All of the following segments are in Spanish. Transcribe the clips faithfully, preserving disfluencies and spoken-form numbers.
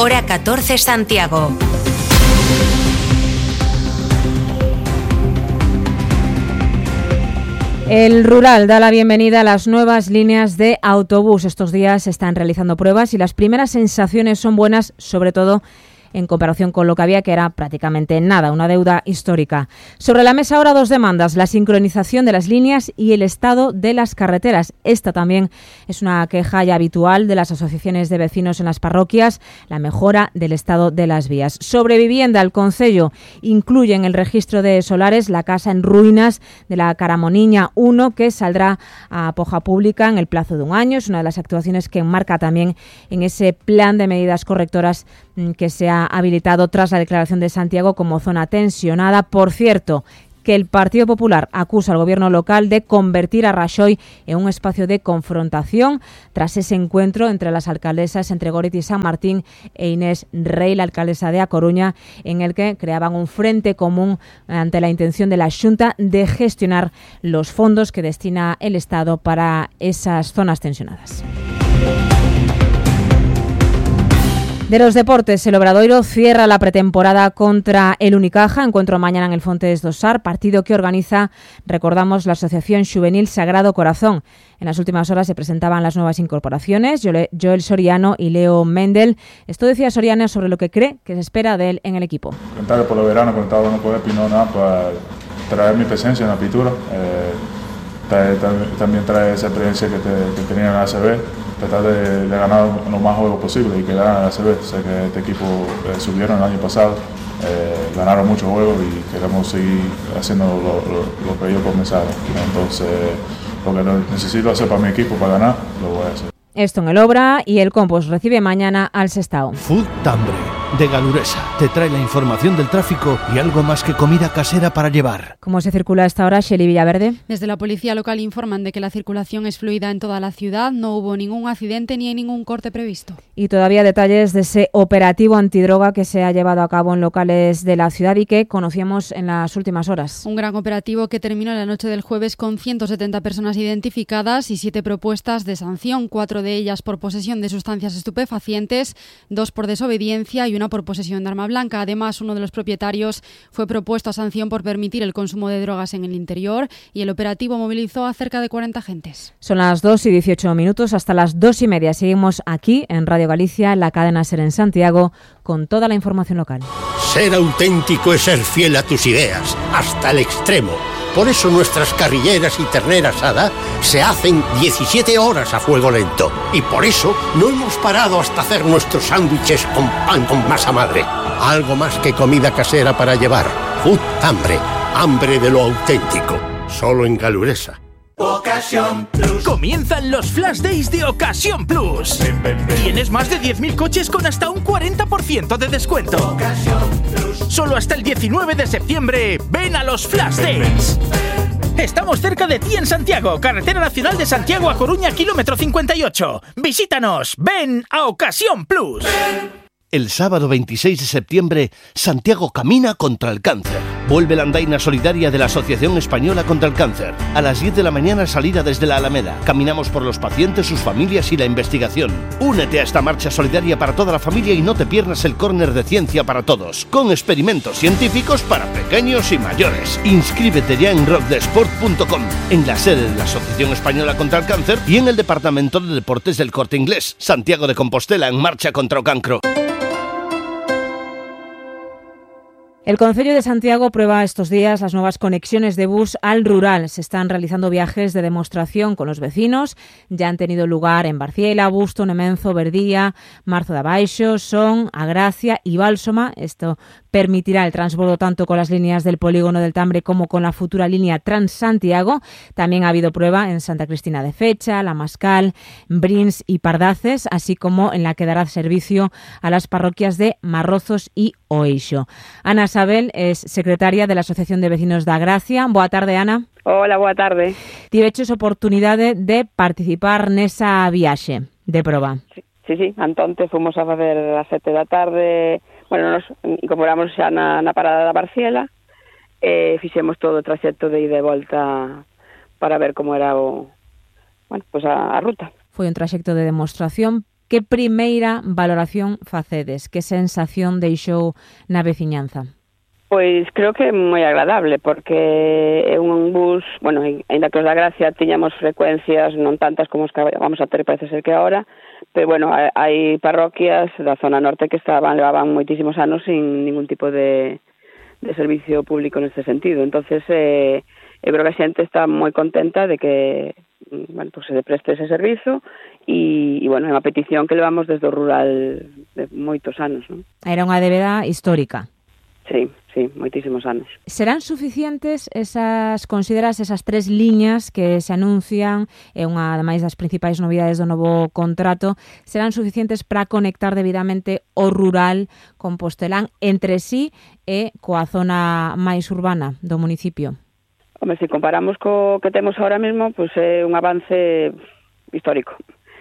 hora catorce Santiago. El Rural da la bienvenida a las nuevas líneas de autobús. Estos días se están realizando pruebas y las primeras sensaciones son buenas, sobre todo en comparación con lo que había, que era prácticamente nada, una deuda histórica. Sobre la mesa ahora dos demandas, la sincronización de las líneas y el estado de las carreteras. Esta también es una queja ya habitual de las asociaciones de vecinos en las parroquias, la mejora del estado de las vías. Sobre vivienda, el Concello incluye en el registro de solares la casa en ruinas de la Caramoniña uno, que saldrá a poja pública en el plazo de un año. Es una de las actuaciones que enmarca también en ese plan de medidas correctoras que se ha habilitado tras la declaración de Santiago como zona tensionada. Por cierto, que el Partido Popular acusa al gobierno local de convertir a Raxoi en un espacio de confrontación tras ese encuentro entre las alcaldesas, entre Goretti San Martín e Inés Rey, la alcaldesa de A Coruña, en el que creaban un frente común ante la intención de la Xunta de gestionar los fondos que destina el Estado para esas zonas tensionadas. De los deportes, el Obradoiro cierra la pretemporada contra el Unicaja, encuentro mañana en el Fontes do Sar, partido que organiza, recordamos, la Asociación Juvenil Sagrado Corazón. En las últimas horas se presentaban las nuevas incorporaciones, Joel Soriano y Leo Mendel. Esto decía Soriano sobre lo que cree que se espera de él en el equipo. Contar por el verano, cuando estaba hablando con Epi, no nada, para traer mi presencia en la pintura. Eh, trae, también trae esa experiencia que, te, que tenía en la A C B. Tratar de, de ganar lo más juegos posible y quedar en la A C B. Sé que este equipo eh, subieron el año pasado, eh, ganaron muchos juegos y queremos seguir haciendo lo, lo, lo que ellos comenzaron. Entonces, lo que necesito hacer para mi equipo, para ganar, lo voy a hacer. Esto en el Obra, y el Compos recibe mañana al Sestao. Food Tambre, de Galuresa, te trae la información del tráfico y algo más que comida casera para llevar. ¿Cómo se circula a esta hora, Sheli Villaverde? Desde la policía local informan de que la circulación es fluida en toda la ciudad, no hubo ningún accidente ni hay ningún corte previsto. Y todavía detalles de ese operativo antidroga que se ha llevado a cabo en locales de la ciudad y que conocíamos en las últimas horas. Un gran operativo que terminó la noche del jueves con ciento setenta personas identificadas y siete propuestas de sanción, cuatro de ellas por posesión de sustancias estupefacientes, dos por desobediencia y una por posesión de arma blanca. Además, uno de los propietarios fue propuesto a sanción por permitir el consumo de drogas en el interior y el operativo movilizó a cerca de cuarenta agentes. Son las dos y dieciocho minutos, hasta las dos y media. Seguimos aquí en Radio Galicia, en la cadena SER en Santiago, con toda la información local. Ser auténtico es ser fiel a tus ideas, hasta el extremo. Por eso nuestras carrilleras y ternera asada se hacen diecisiete horas a fuego lento. Y por eso no hemos parado hasta hacer nuestros sándwiches con pan con masa madre. Algo más que comida casera para llevar. Food Hambre, hambre de lo auténtico. Solo en Galuresa. Ocasión Plus. Comienzan los Flash Days de Ocasión Plus. Ven, ven, ven. Tienes más de diez mil coches con hasta un cuarenta por ciento de descuento. Ocasión Plus. Solo hasta el diecinueve de septiembre. Ven a los Flash Days. Estamos cerca de ti en Santiago, Carretera Nacional de Santiago a Coruña, kilómetro cincuenta y ocho. Visítanos. Ven a Ocasión Plus. Ven. El sábado veintiséis de septiembre, Santiago camina contra el cáncer. Vuelve la andaina solidaria de la Asociación Española contra el Cáncer. A las diez de la mañana, salida desde la Alameda. Caminamos por los pacientes, sus familias y la investigación. Únete a esta marcha solidaria para toda la familia y no te pierdas el córner de ciencia para todos, con experimentos científicos para pequeños y mayores. Inscríbete ya en rockdesport punto com, en la sede de la Asociación Española contra el Cáncer y en el Departamento de Deportes del Corte Inglés. Santiago de Compostela, en marcha contra o cancro. El Concello de Santiago prueba estos días las nuevas conexiones de bus al rural. Se están realizando viajes de demostración con los vecinos. Ya han tenido lugar en Barciela, Busto, Nemenzo, Verdía, Marzo de Abaixo, Son, Agracia y Bálsoma. Esto permitirá el transbordo tanto con las líneas del polígono del Tambre como con la futura línea Transantiago. También ha habido prueba en Santa Cristina de Fecha, La Mascal, Brins y Pardaces, así como en la que dará servicio a las parroquias de Marrozos y Oeixo. Ana Sabel es secretaria de la Asociación de Vecinos da Gracia. Boa tarde, Ana. Hola, boa tarde. Tiveches oportunidade de participar nesa viaxe de proba. Sí, sí, sí. Antonte fomos a facer as sete da tarde. Bueno, nos incorporamos xa na, na parada da Barciela e fixemos todo o traxecto de ida e volta para ver como era o, bueno, pues a, a ruta. Foi un traxecto de demostración. Que primeira valoración facedes? Que sensación deixou na veciñanza? Pois creo que é moi agradable, porque é un bus, bueno, ainda que os da Gracia tiñamos frecuencias non tantas como os que vamos a ter, parece ser que ahora, pero bueno, hai parroquias da zona norte que estaban levaban moitísimos anos sin ningún tipo de, de servicio público neste sentido. Entonces, eh, eu creo que a xente está moi contenta de que, bueno, pues se preste ese servizo e, e bueno, é unha petición que levamos desde o rural de moitos anos, non? Era unha débeda histórica. Sí, sí, moitísimos anos. Serán suficientes esas, consideras esas tres liñas que se anuncian, é unha, ademais das principais novidades do novo contrato, serán suficientes para conectar debidamente o rural compostelán entre sí e coa zona máis urbana do municipio? Home, se comparamos co que temos ahora mesmo, pois é un avance histórico.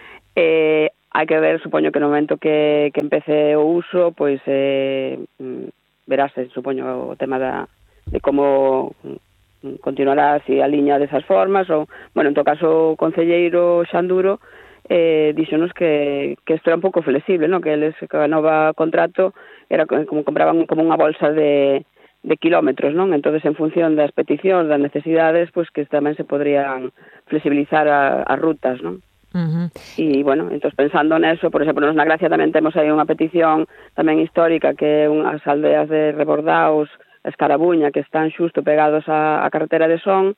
Eh, hai que ver, supoño que no momento que, que empece o uso, pois eh, verase, supoño, o tema da, de como continuará si a liña desas formas, ou, bueno, en todo caso, o concelleiro Xanduro eh, díxonos que, que isto era un pouco flexible, no? Que eles, que a nova contrato era como compraban como unha bolsa de, de kilómetros, non? Entonces, en función das peticións, das necesidades, pois que tamén se podrían flexibilizar a, as rutas, non? Uh-huh. E, bueno, entón, pensando neso, por exemplo, nos na Gracia tamén temos aí unha petición tamén histórica que é unhas aldeas de Rebordaos, Escarabuña, que están xusto pegados á, á carretera de Son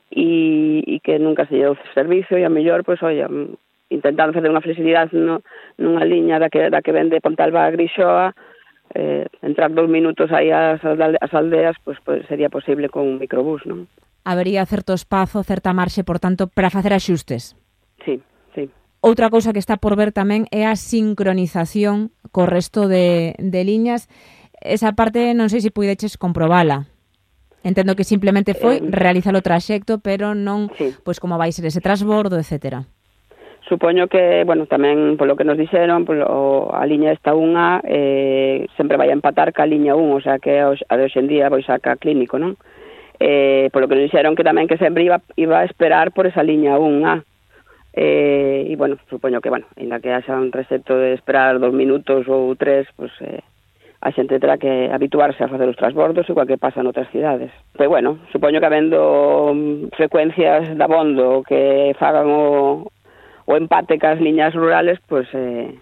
e, e que nunca se lle deu servicio e a mellor, pois, oia, intentando facer unha flexibilidade no, nunha liña da que, da que vende Pontalba a Grixoa, eh, entrar dous minutos aí ás, ás aldeas, pois, pois sería posible con un microbús, non? Habería certo espazo, certa marxe, por tanto, para facer axustes? Sí. Sí. Outra cousa que está por ver tamén é a sincronización co resto de, de liñas. Esa parte non sei se puideches comprobala. Entendo que simplemente foi eh, realizar o traxecto, pero non, sí. Pois como vai ser ese transbordo, etcétera. Supoño que, bueno, tamén polo que nos dixeron, polo, a liña esta un A eh, sempre vai a empatar ca liña un, o sea que a de hoxe en día vai saca clínico, non? Eh, polo que nos dixeron que tamén que sempre iba, iba a esperar por esa liña un A. Eh, e, bueno, supoño que, bueno, ainda que haxa un recepto de esperar dos minutos ou tres, pues, eh, a xente terá que habituarse a facer os transbordos igual que pasa noutras cidades. Pero, bueno, supoño que habendo frecuencias de abondo que fagan o, o empate cas liñas rurales, pues, eh,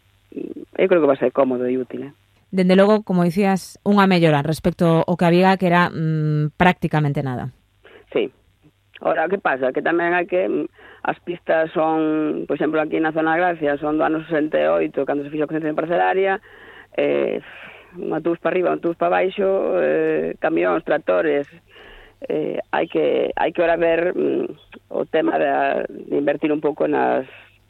eu creo que va a ser cómodo e útil, eh? Dende logo, como dicías, unha mellora respecto ao que había, que era mmm, prácticamente nada. Sí. Ora, que pasa? Que tamén hai que... As pistas son, por exemplo, aquí na zona de Gracia, son do ano sesenta e oito, cando se fixo a concepción parcelaria, eh, un autobús para arriba, un autobús para baixo, eh, camións, tractores, eh, hai que hai que ora ver mm, o tema de, de invertir un pouco nas,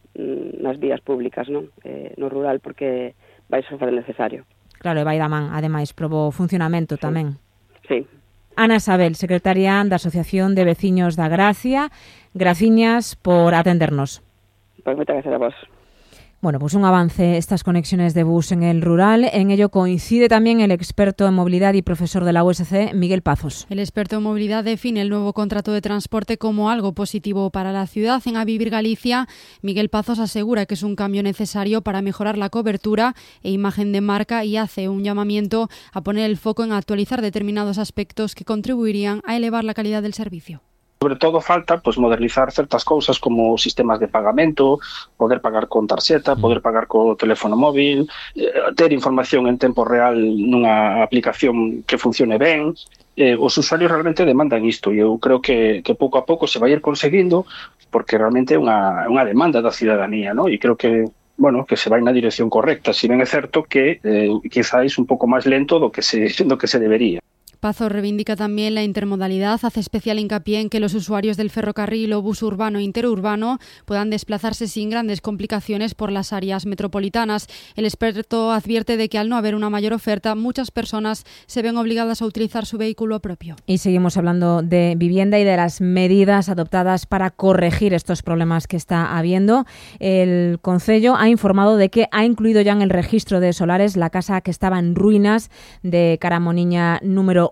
nas vías públicas, non? Eh, no rural, porque vai ser necesario. Claro, e vai da man, ademais, probo funcionamento sí. Tamén. Sí. Ana Sabel, secretaria da Asociación de Veciños da Gracia, graciñas por atendernos. Pois moitas gracias a vos. Bueno, pues un avance estas conexiones de bus en el rural. En ello coincide también el experto en movilidad y profesor de la U S C, Miguel Pazos. El experto en movilidad define el nuevo contrato de transporte como algo positivo para la ciudad. En A Vivir Galicia, Miguel Pazos asegura que es un cambio necesario para mejorar la cobertura e imagen de marca y hace un llamamiento a poner el foco en actualizar determinados aspectos que contribuirían a elevar la calidad del servicio. Sobre todo falta pues modernizar certas cousas como sistemas de pagamento, poder pagar con tarxeta, poder pagar co teléfono móvil, eh, ter información en tempo real nunha aplicación que funcione ben. Eh, os usuarios realmente demandan isto e eu creo que, que pouco a pouco se vai ir conseguindo porque realmente é unha, unha demanda da cidadanía, ¿no? E creo que bueno, que se vai na dirección correcta, si ben é certo que eh, quizáis un pouco máis lento do que se, do que se debería. Pazos reivindica también la intermodalidad, hace especial hincapié en que los usuarios del ferrocarril o bus urbano e interurbano puedan desplazarse sin grandes complicaciones por las áreas metropolitanas. El experto advierte de que al no haber una mayor oferta, muchas personas se ven obligadas a utilizar su vehículo propio. Y seguimos hablando de vivienda y de las medidas adoptadas para corregir estos problemas que está habiendo. El Concello ha informado de que ha incluido ya en el registro de solares la casa que estaba en ruinas de Caramoniña número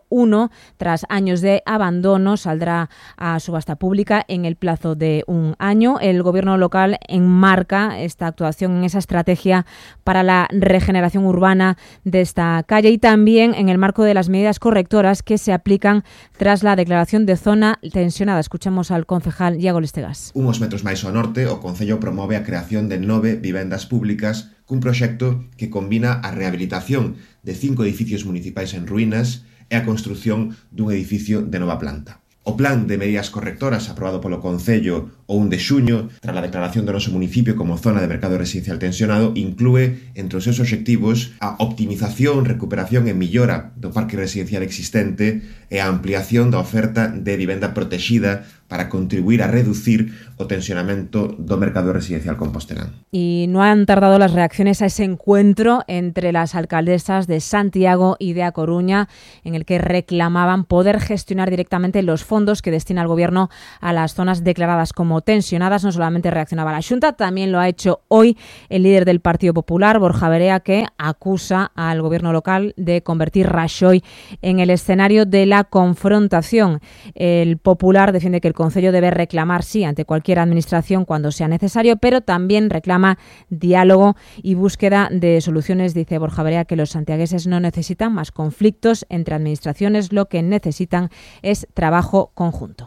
número uno, tras años de abandono, saldrá a subasta pública en el plazo de un año. El gobierno local enmarca esta actuación en esa estrategia para la regeneración urbana de esta calle y también en el marco de las medidas correctoras que se aplican tras la declaración de zona tensionada. Escuchamos al concejal Iago Lestegas. Unos metros máis ao norte, o Concello promove a creación de nove vivendas públicas cun proxecto que combina a rehabilitación de cinco edificios municipais en ruínas e a construción dun edificio de nova planta. O plan de medidas correctoras aprobado polo Concello o un de xuño, tras a declaración do noso municipio como zona de mercado residencial tensionado, inclúe entre os seus obxectivos a optimización, recuperación e millora do parque residencial existente e a ampliación da oferta de vivenda protexida para contribuir a reducir o tensionamento do mercado residencial compostelán. Y no han tardado las reacciones a ese encuentro entre las alcaldesas de Santiago y de A Coruña, en el que reclamaban poder gestionar directamente los fondos que destina el Gobierno a las zonas declaradas como tensionadas. No solamente reaccionaba la Xunta, también lo ha hecho hoy el líder del Partido Popular, Borja Verea, que acusa al Gobierno local de convertir Raxoi en el escenario de la confrontación. El Popular defiende que el Concello debe reclamar, sí, ante cualquier administración cuando sea necesario, pero también reclama diálogo y búsqueda de soluciones. Dice Borja Verea que los santiagueses no necesitan más conflictos entre administraciones, lo que necesitan es trabajo conjunto.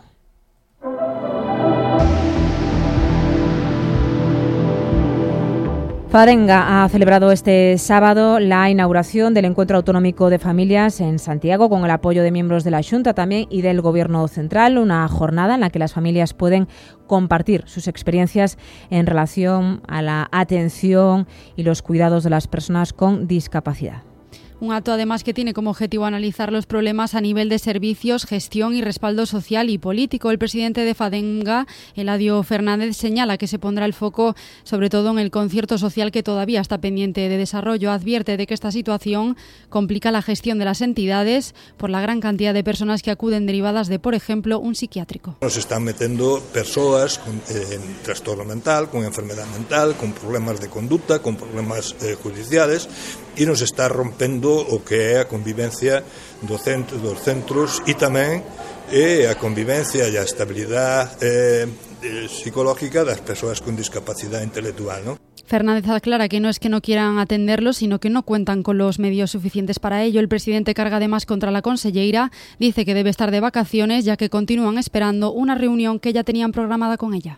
Fadenga ha celebrado este sábado la inauguración del Encuentro Autonómico de Familias en Santiago con el apoyo de miembros de la Xunta también y del Gobierno Central, una jornada en la que las familias pueden compartir sus experiencias en relación a la atención y los cuidados de las personas con discapacidad. Un acto además que tiene como objetivo analizar los problemas a nivel de servicios, gestión y respaldo social y político. El presidente de Fadenga, Eladio Fernández, señala que se pondrá el foco sobre todo en el concierto social que todavía está pendiente de desarrollo. Advierte de que esta situación complica la gestión de las entidades por la gran cantidad de personas que acuden derivadas de, por ejemplo, un psiquiátrico. Nos están metiendo persoas con eh, trastorno mental, con enfermedad mental, con problemas de conducta, con problemas eh, judiciales, e nos está rompendo o que é a convivencia do centro, dos centros e tamén é a convivencia e a estabilidade eh, psicológica das persoas con discapacidade intelectual, ¿no? Fernández aclara que no es que no quieran atenderlos, sino que no cuentan con los medios suficientes para ello. El presidente carga además contra la conselleira, dice que debe estar de vacaciones ya que continúan esperando una reunión que ya tenían programada con ella.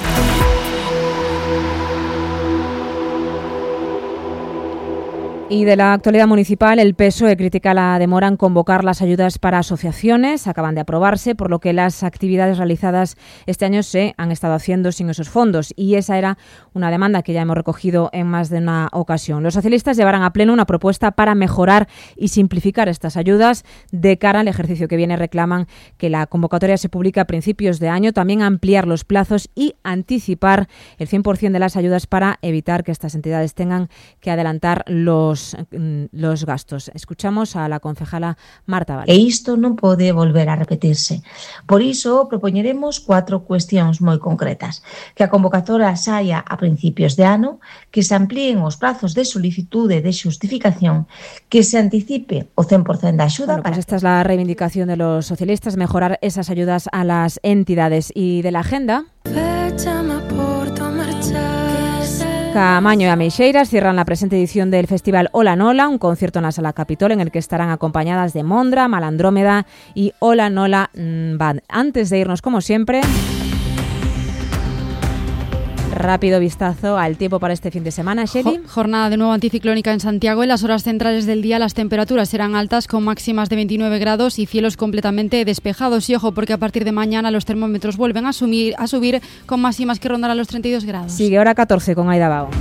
Y de la actualidad municipal, el P S O E critica la demora en convocar las ayudas para asociaciones. Acaban de aprobarse, por lo que las actividades realizadas este año se han estado haciendo sin esos fondos. Y esa era una demanda que ya hemos recogido en más de una ocasión. Los socialistas llevarán a pleno una propuesta para mejorar y simplificar estas ayudas. De cara al ejercicio que viene, reclaman que la convocatoria se publique a principios de año, también ampliar los plazos y anticipar el cien por ciento de las ayudas para evitar que estas entidades tengan que adelantar los los gastos. Escuchamos a la concejala Marta Vale. E isto non pode volver a repetirse. Por iso propoñeremos cuatro cuestións moi concretas. Que a convocatoria saia a principios de ano, que se amplíen os prazos de solicitude de xustificación, que se anticipe o cen por ciento da axuda. Bueno, para... pues esta es la reivindicación de los socialistas, mejorar esas ayudas a las entidades. Y de la agenda... Caamaño e Ameixeiras cierran la presente edición del Festival Ola Nola, un concierto en la Sala Capitol en el que estarán acompañadas de Mondra, Malandrómeda y Ola Nola Band. Antes de irnos, como siempre, rápido vistazo al tiempo para este fin de semana, Shelly. Jornada de nuevo anticiclónica en Santiago. En las horas centrales del día las temperaturas serán altas con máximas de veintinueve grados y cielos completamente despejados. Y ojo, porque a partir de mañana los termómetros vuelven a, sumir, a subir con máximas que rondarán los treinta y dos grados. Sigue hora catorce con Aida Bao.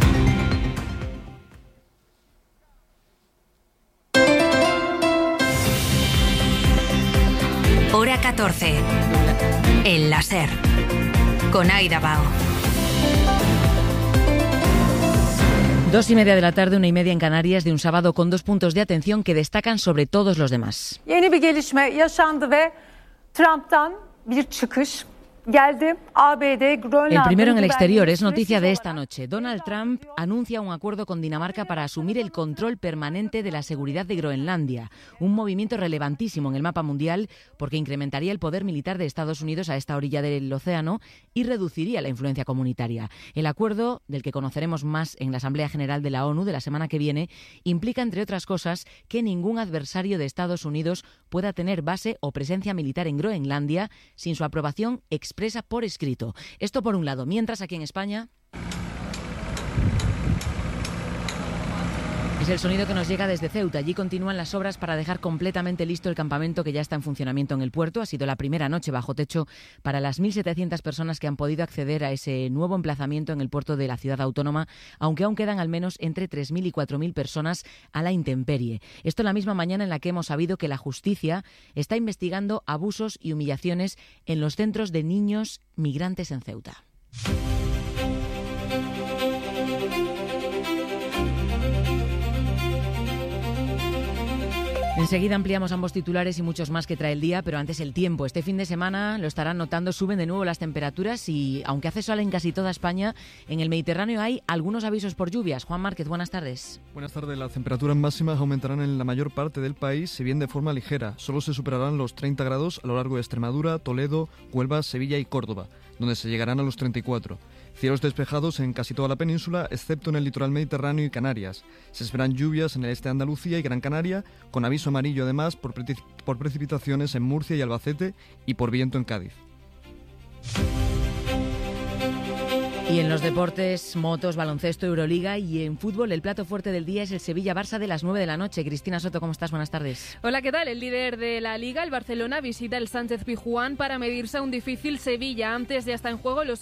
Hora catorce. El láser. Con Aida Bao. Dos y media de la tarde, una y media en Canarias, de un sábado con dos puntos de atención que destacan sobre todos los demás. Yeni bir gelişme yaşandı ve Trump'tan bir çıkış El primero en el exterior es noticia de esta noche. Donald Trump anuncia un acuerdo con Dinamarca para asumir el control permanente de la seguridad de Groenlandia, un movimiento relevantísimo en el mapa mundial porque incrementaría el poder militar de Estados Unidos a esta orilla del océano y reduciría la influencia comunitaria. El acuerdo, del que conoceremos más en la Asamblea General de la ONU de la semana que viene, implica, entre otras cosas, que ningún adversario de Estados Unidos pueda tener base o presencia militar en Groenlandia sin su aprobación expresa por escrito. Esto por un lado. Mientras, aquí en España, es el sonido que nos llega desde Ceuta. Allí continúan las obras para dejar completamente listo el campamento que ya está en funcionamiento en el puerto. Ha sido la primera noche bajo techo para las mil setecientas personas que han podido acceder a ese nuevo emplazamiento en el puerto de la ciudad autónoma, aunque aún quedan al menos entre tres mil y cuatro mil personas a la intemperie. Esto en la misma mañana en la que hemos sabido que la justicia está investigando abusos y humillaciones en los centros de niños migrantes en Ceuta. Enseguida ampliamos ambos titulares y muchos más que trae el día, pero antes el tiempo. Este fin de semana, lo estarán notando, suben de nuevo las temperaturas y, aunque hace sol en casi toda España, en el Mediterráneo hay algunos avisos por lluvias. Juan Márquez, buenas tardes. Buenas tardes. Las temperaturas máximas aumentarán en la mayor parte del país, si bien de forma ligera. Solo se superarán los treinta grados a lo largo de Extremadura, Toledo, Huelva, Sevilla y Córdoba, donde se llegarán a los treinta y cuatro. Cielos despejados en casi toda la península, excepto en el litoral mediterráneo y Canarias. Se esperan lluvias en el este de Andalucía y Gran Canaria, con aviso amarillo además por, pre- por precipitaciones en Murcia y Albacete y por viento en Cádiz. Y en los deportes, motos, baloncesto, Euroliga y en fútbol, el plato fuerte del día es el Sevilla-Barça de las nueve de la noche. Cristina Soto, ¿cómo estás? Buenas tardes. Hola, ¿qué tal? El líder de la Liga, el Barcelona, visita el Sánchez Pizjuán para medirse a un difícil Sevilla. Antes ya está en juego los